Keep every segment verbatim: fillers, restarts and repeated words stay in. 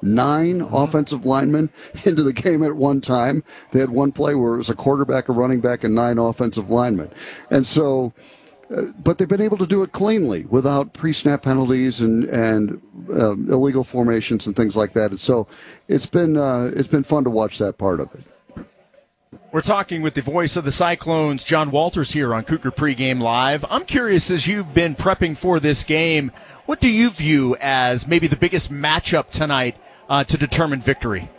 nine mm-hmm. offensive linemen into the game at one time. They had one play where it was a quarterback, a running back, and nine offensive linemen. And so, uh, but they've been able to do it cleanly without pre-snap penalties and and uh, illegal formations and things like that. And so, it's been uh, it's been fun to watch that part of it. We're talking with the voice of the Cyclones, John Walters, here on Cougar Pregame Live. I'm curious, as you've been prepping for this game, what do you view as maybe the biggest matchup tonight uh, to determine victory?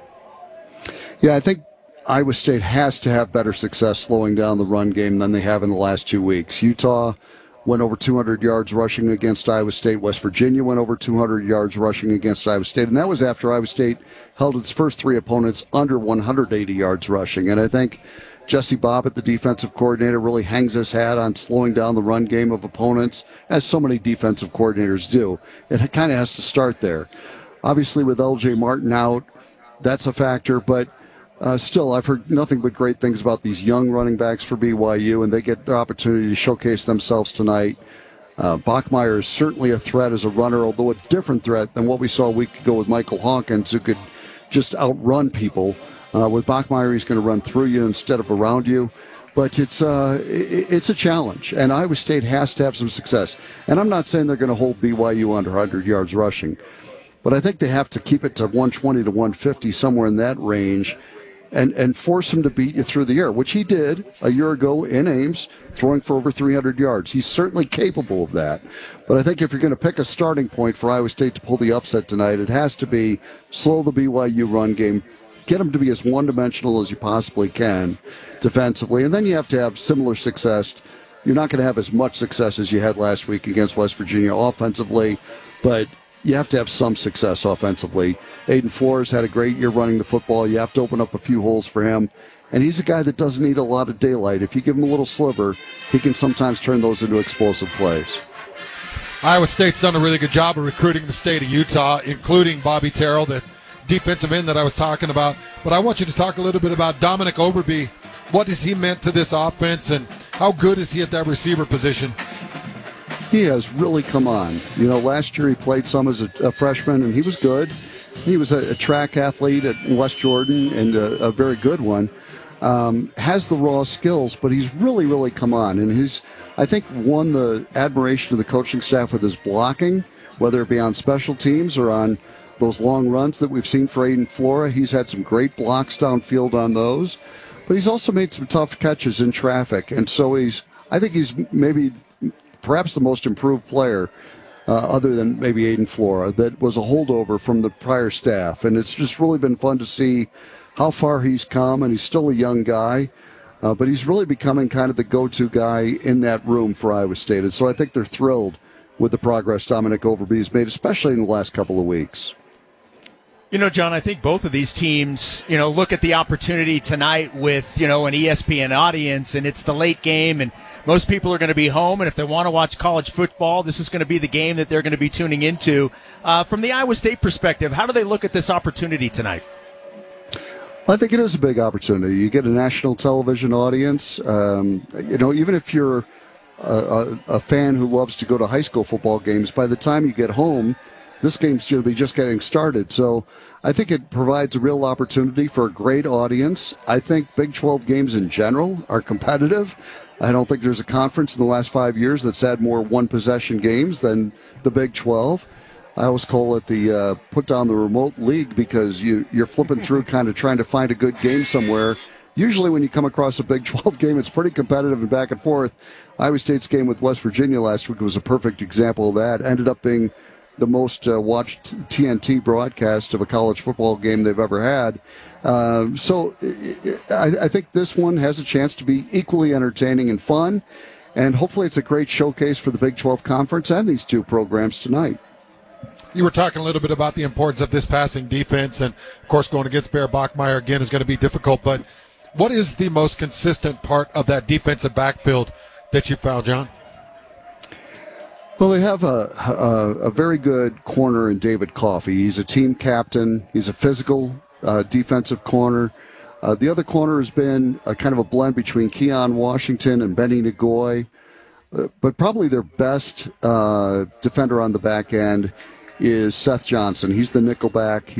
Yeah, I think Iowa State has to have better success slowing down the run game than they have in the last two weeks. Utah went over two hundred yards rushing against Iowa State. West Virginia went over two hundred yards rushing against Iowa State. And that was after Iowa State held its first three opponents under one hundred eighty yards rushing. And I think Jesse Bobbitt, the defensive coordinator, really hangs his hat on slowing down the run game of opponents, as so many defensive coordinators do. It kind of has to start there. Obviously, with L J Martin out, that's a factor, but Uh, still, I've heard nothing but great things about these young running backs for B Y U, and they get the opportunity to showcase themselves tonight. Uh, Bachmeier is certainly a threat as a runner, although a different threat than what we saw a week ago with Michael Hawkins, who could just outrun people. Uh, with Bachmeier, he's going to run through you instead of around you. But it's uh, it's a challenge, and Iowa State has to have some success. And I'm not saying they're going to hold B Y U under one hundred yards rushing, but I think they have to keep it to one twenty to one fifty, somewhere in that range, and and force him to beat you through the air, which he did a year ago in Ames, throwing for over three hundred yards. He's certainly capable of that. But I think if you're going to pick a starting point for Iowa State to pull the upset tonight, it has to be slow the B Y U run game, get them to be as one-dimensional as you possibly can defensively, and then you have to have similar success. You're not going to have as much success as you had last week against West Virginia offensively, but you have to have some success offensively. Aiden Flores had a great year running the football. You have to open up a few holes for him. And he's a guy that doesn't need a lot of daylight. If you give him a little sliver, he can sometimes turn those into explosive plays. Iowa State's done a really good job of recruiting the state of Utah, including Bobby Terrell, the defensive end that I was talking about. But I want you to talk a little bit about Dominic Overby. What has he meant to this offense, and how good is he at that receiver position? He has really come on. You know, last year he played some as a, a freshman, and he was good. He was a, a track athlete at West Jordan, and a, a very good one. Um, has the raw skills, but he's really, really come on. And he's, I think, won the admiration of the coaching staff with his blocking, whether it be on special teams or on those long runs that we've seen for Aiden Flora. He's had some great blocks downfield on those. But he's also made some tough catches in traffic. And so he's, I think he's maybe perhaps the most improved player, uh, other than maybe Aiden Flora, that was a holdover from the prior staff. And it's just really been fun to see how far he's come, and he's still a young guy, uh, but he's really becoming kind of the go-to guy in that room for Iowa State. And so I think they're thrilled with the progress Dominic Overby has made, especially in the last couple of weeks. You know, John, I think both of these teams, you know, look at the opportunity tonight with, you know, an E S P N audience, and it's the late game, and most people are going to be home, and if they want to watch college football, this is going to be the game that they're going to be tuning into. Uh, from the Iowa State perspective, how do they look at this opportunity tonight? I think it is a big opportunity. You get a national television audience. Um, you know, even if you're a, a, a fan who loves to go to high school football games, by the time you get home, this game's going to be just getting started. So I think it provides a real opportunity for a great audience. I think Big twelve games in general are competitive. I don't think there's a conference in the last five years that's had more one-possession games than the Big twelve. I always call it the uh, put down the remote league, because you, you're flipping through kind of trying to find a good game somewhere. Usually when you come across a Big twelve game, it's pretty competitive and back and forth. Iowa State's game with West Virginia last week was a perfect example of that. Ended up being the most uh, watched T N T broadcast of a college football game they've ever had. Uh, so I, I think this one has a chance to be equally entertaining and fun, and hopefully it's a great showcase for the Big twelve Conference and these two programs tonight. You were talking a little bit about the importance of this passing defense, and, of course, going against Bear Bachmeier again is going to be difficult, but what is the most consistent part of that defensive backfield that you found, John? Well, they have a, a, a very good corner in David Coffey. He's a team captain. He's a physical uh, defensive corner. Uh, the other corner has been a kind of a blend between Keon Washington and Benny Nagoy. Uh, but probably their best uh, defender on the back end is Seth Johnson. He's the nickelback.